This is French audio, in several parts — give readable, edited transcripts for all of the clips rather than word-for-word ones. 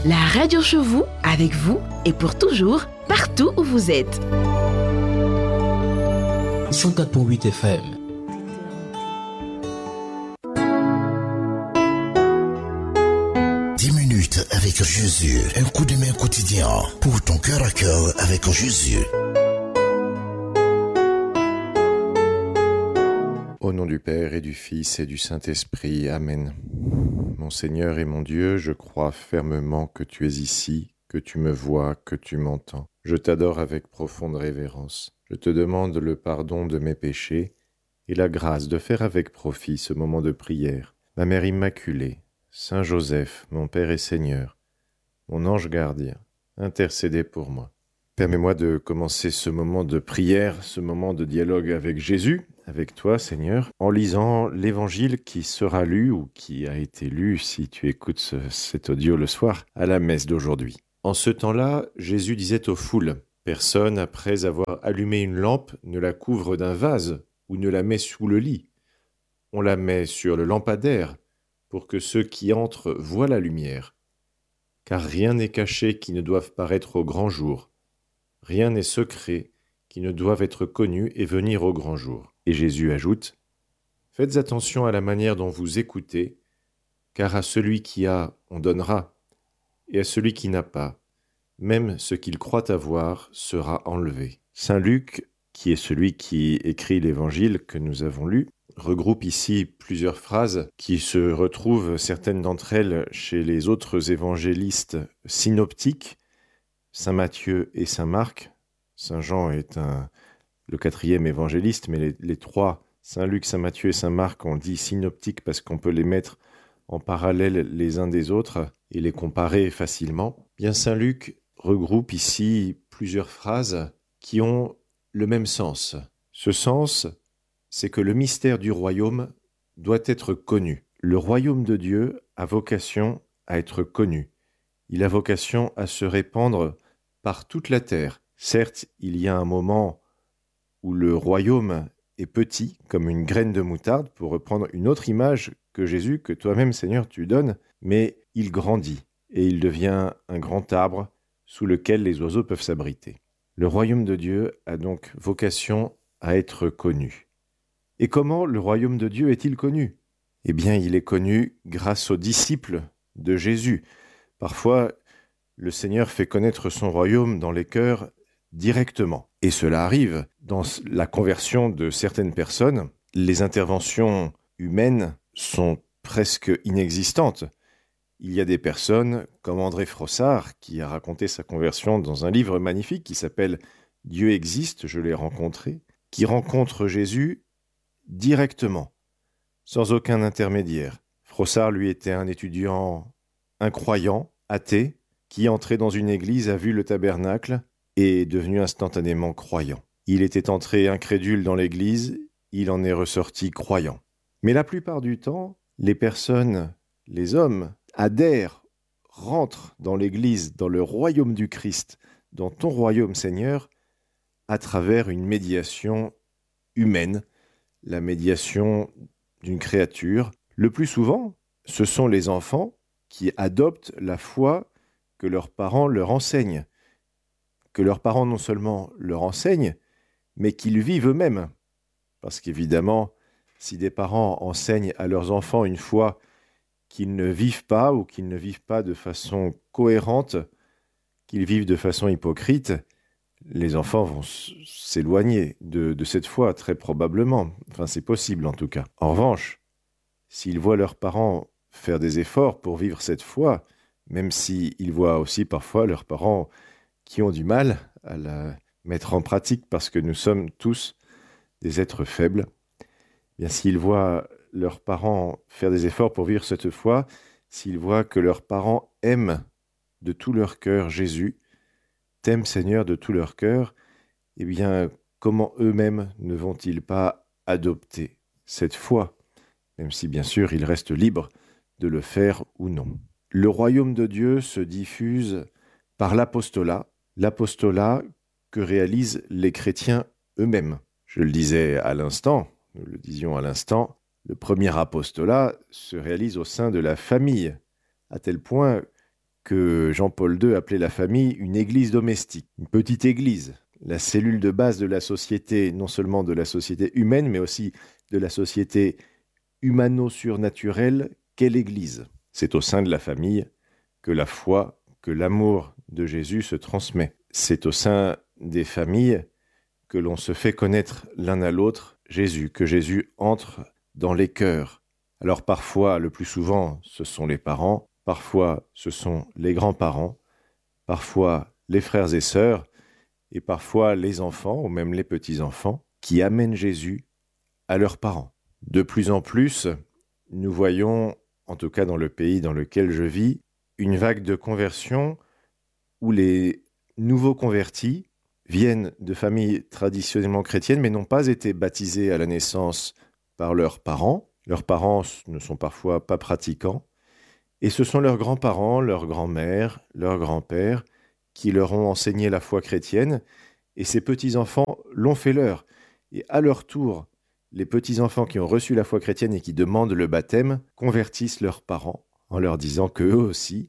La radio chez vous, avec vous et pour toujours, partout où vous êtes. 104.8 FM. Avec Jésus, un coup de main quotidien pour ton cœur à cœur avec Jésus. Au nom du Père et du Fils et du Saint-Esprit, Amen. Mon Seigneur et mon Dieu, je crois fermement que tu es ici, que tu me vois, que tu m'entends. Je t'adore avec profonde révérence. Je te demande le pardon de mes péchés et la grâce de faire avec profit ce moment de prière. Ma Mère Immaculée, Saint Joseph, mon Père et Seigneur, mon ange gardien, intercédez pour moi. Permets-moi de commencer ce moment de prière, ce moment de dialogue avec Jésus, avec toi Seigneur, en lisant l'évangile qui sera lu ou qui a été lu si tu écoutes cet audio le soir à la messe d'aujourd'hui. En ce temps-là, Jésus disait aux foules, « Personne, après avoir allumé une lampe, ne la couvre d'un vase ou ne la met sous le lit. On la met sur le lampadaire, pour que ceux qui entrent voient la lumière. Car rien n'est caché qui ne doive paraître au grand jour. Rien n'est secret qui ne doive être connu et venir au grand jour. » Et Jésus ajoute, « Faites attention à la manière dont vous écoutez, car à celui qui a, on donnera, et à celui qui n'a pas, même ce qu'il croit avoir sera enlevé. » Saint Luc, qui est celui qui écrit l'évangile que nous avons lu, regroupe ici plusieurs phrases qui se retrouvent, certaines d'entre elles, chez les autres évangélistes synoptiques, Saint Matthieu et Saint Marc. Saint Jean est le quatrième évangéliste, mais les trois, Saint Luc, Saint Matthieu et Saint Marc, on dit synoptiques parce qu'on peut les mettre en parallèle les uns des autres et les comparer facilement. Bien, Saint Luc regroupe ici plusieurs phrases qui ont le même sens. Ce sens, c'est que le mystère du royaume doit être connu. Le royaume de Dieu a vocation à être connu. Il a vocation à se répandre par toute la terre. Certes, il y a un moment où le royaume est petit, comme une graine de moutarde, pour reprendre une autre image que Jésus, que toi-même, Seigneur, tu donnes, mais il grandit et il devient un grand arbre sous lequel les oiseaux peuvent s'abriter. Le royaume de Dieu a donc vocation à être connu. Et comment le royaume de Dieu est-il connu ? Eh bien, il est connu grâce aux disciples de Jésus. Parfois, le Seigneur fait connaître son royaume dans les cœurs directement. Et cela arrive dans la conversion de certaines personnes. Les interventions humaines sont presque inexistantes. Il y a des personnes comme André Frossard, qui a raconté sa conversion dans un livre magnifique qui s'appelle « Dieu existe, je l'ai rencontré », qui rencontre Jésus directement, sans aucun intermédiaire. Frossard, lui, était un étudiant incroyant, athée, qui, entré dans une église, a vu le tabernacle et est devenu instantanément croyant. Il était entré incrédule dans l'église, il en est ressorti croyant. Mais la plupart du temps, les personnes, les hommes, adhèrent, rentrent dans l'église, dans le royaume du Christ, dans ton royaume, Seigneur, à travers une médiation humaine, la médiation d'une créature. Le plus souvent, ce sont les enfants qui adoptent la foi que leurs parents leur enseignent. Que leurs parents non seulement leur enseignent, mais qu'ils vivent eux-mêmes. Parce qu'évidemment, si des parents enseignent à leurs enfants une foi qu'ils ne vivent pas ou qu'ils ne vivent pas de façon cohérente, qu'ils vivent de façon hypocrite, les enfants vont s'éloigner de cette foi, très probablement. Enfin, c'est possible en tout cas. En revanche, s'ils voient leurs parents faire des efforts pour vivre cette foi, même s'ils voient aussi parfois leurs parents qui ont du mal à la mettre en pratique parce que nous sommes tous des êtres faibles, bien s'ils voient leurs parents faire des efforts pour vivre cette foi, s'ils voient que leurs parents aiment de tout leur cœur Jésus, t'aiment Seigneur de tout leur cœur, eh bien comment eux-mêmes ne vont-ils pas adopter cette foi, même si bien sûr ils restent libres de le faire ou non. Le royaume de Dieu se diffuse par l'apostolat que réalisent les chrétiens eux-mêmes. Je le disais à l'instant, nous le disions à l'instant, le premier apostolat se réalise au sein de la famille, à tel point que Jean-Paul II appelait la famille une église domestique, une petite église, la cellule de base de la société, non seulement de la société humaine, mais aussi de la société humano-surnaturelle qu'est l'Église. C'est au sein de la famille que la foi, que l'amour de Jésus se transmet. C'est au sein des familles que l'on se fait connaître l'un à l'autre Jésus, que Jésus entre dans les cœurs. Alors parfois, le plus souvent, ce sont les parents, parfois ce sont les grands-parents, parfois les frères et sœurs, et parfois les enfants ou même les petits-enfants qui amènent Jésus à leurs parents. De plus en plus, nous voyons, en tout cas dans le pays dans lequel je vis, une vague de conversion où les nouveaux convertis viennent de familles traditionnellement chrétiennes mais n'ont pas été baptisés à la naissance par leurs parents. Leurs parents ne sont parfois pas pratiquants. Et ce sont leurs grands-parents, leurs grands-mères, leurs grands-pères qui leur ont enseigné la foi chrétienne. Et ces petits-enfants l'ont fait leur. Et à leur tour, les petits-enfants qui ont reçu la foi chrétienne et qui demandent le baptême convertissent leurs parents en leur disant qu'eux aussi,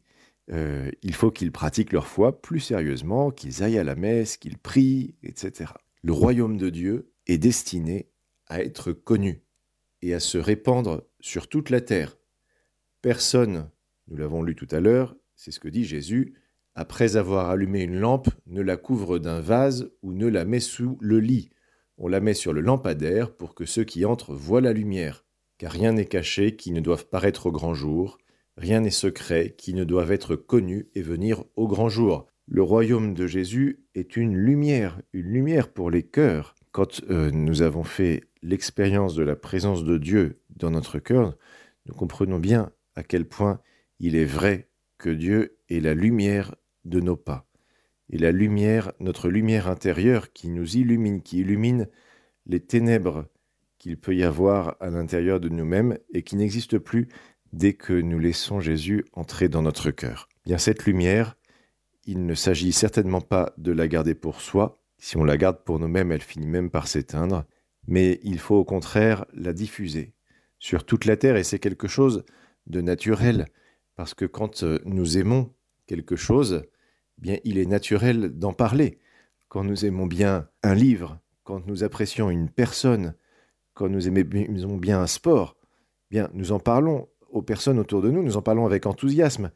il faut qu'ils pratiquent leur foi plus sérieusement, qu'ils aillent à la messe, qu'ils prient, etc. Le royaume de Dieu est destiné à être connu et à se répandre sur toute la terre. Personne, nous l'avons lu tout à l'heure, c'est ce que dit Jésus, après avoir allumé une lampe, ne la couvre d'un vase ou ne la met sous le lit. On la met sur le lampadaire pour que ceux qui entrent voient la lumière. Car rien n'est caché qui ne doive paraître au grand jour, rien n'est secret qui ne doive être connu et venir au grand jour. Le royaume de Jésus est une lumière pour les cœurs. Quand nous avons fait l'expérience de la présence de Dieu dans notre cœur, nous comprenons bien à quel point il est vrai que Dieu est la lumière de nos pas. Et la lumière, notre lumière intérieure qui nous illumine, qui illumine les ténèbres qu'il peut y avoir à l'intérieur de nous-mêmes et qui n'existent plus dès que nous laissons Jésus entrer dans notre cœur. Bien, cette lumière, il ne s'agit certainement pas de la garder pour soi. Si on la garde pour nous-mêmes, elle finit même par s'éteindre. Mais il faut au contraire la diffuser sur toute la terre et c'est quelque chose de naturel. Parce que quand nous aimons quelque chose, bien, il est naturel d'en parler. Quand nous aimons bien un livre, quand nous apprécions une personne, quand nous aimons bien un sport, bien, nous en parlons aux personnes autour de nous, nous en parlons avec enthousiasme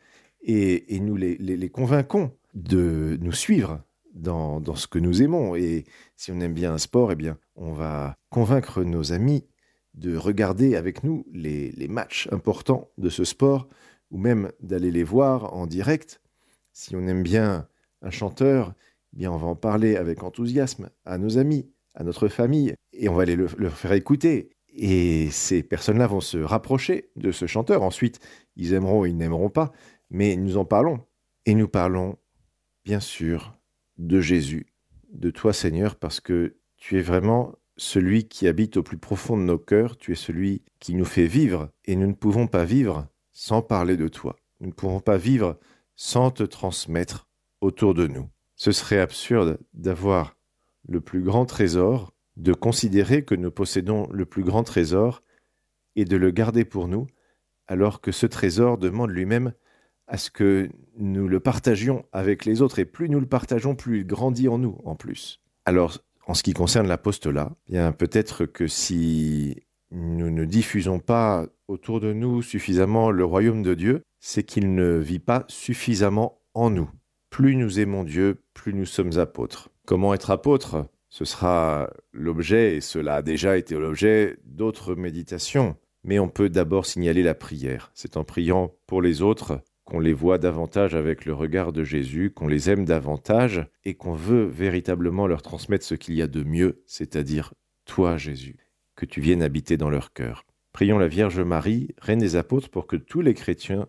et nous les convainquons de nous suivre dans ce que nous aimons. Et si on aime bien un sport, eh bien, on va convaincre nos amis de regarder avec nous les matchs importants de ce sport ou même d'aller les voir en direct. Si on aime bien un chanteur, eh bien on va en parler avec enthousiasme à nos amis, à notre famille, et on va leur faire écouter. Et ces personnes-là vont se rapprocher de ce chanteur. Ensuite, ils aimeront ou ils n'aimeront pas, mais nous en parlons. Et nous parlons, bien sûr, de Jésus, de toi Seigneur, parce que tu es vraiment celui qui habite au plus profond de nos cœurs, tu es celui qui nous fait vivre, et nous ne pouvons pas vivre sans parler de toi. Nous ne pouvons pas vivre sans te transmettre autour de nous. Ce serait absurde d'avoir le plus grand trésor, de considérer que nous possédons le plus grand trésor et de le garder pour nous, alors que ce trésor demande lui-même à ce que nous le partagions avec les autres. Et plus nous le partageons, plus il grandit en nous, en plus. Alors, en ce qui concerne l'apostolat, bien peut-être que si nous ne diffusons pas autour de nous suffisamment le royaume de Dieu, c'est qu'il ne vit pas suffisamment en nous. Plus nous aimons Dieu, plus nous sommes apôtres. Comment être apôtre ? Ce sera l'objet, et cela a déjà été l'objet d'autres méditations. Mais on peut d'abord signaler la prière. C'est en priant pour les autres qu'on les voit davantage avec le regard de Jésus, qu'on les aime davantage et qu'on veut véritablement leur transmettre ce qu'il y a de mieux, c'est-à-dire toi, Jésus, que tu viennes habiter dans leur cœur. Prions la Vierge Marie, Reine des apôtres, pour que tous les chrétiens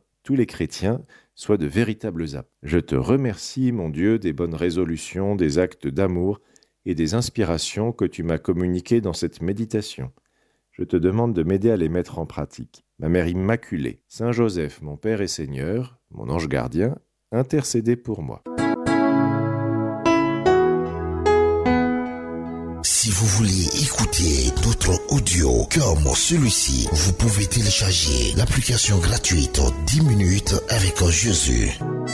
soient de véritables apôtres. Je te remercie, mon Dieu, des bonnes résolutions, des actes d'amour et des inspirations que tu m'as communiquées dans cette méditation. Je te demande de m'aider à les mettre en pratique. Ma Mère Immaculée, Saint Joseph, mon Père et Seigneur, mon ange gardien, intercédez pour moi. Si vous voulez écouter d'autres audios comme celui-ci, vous pouvez télécharger l'application gratuite 10 minutes avec Jésus.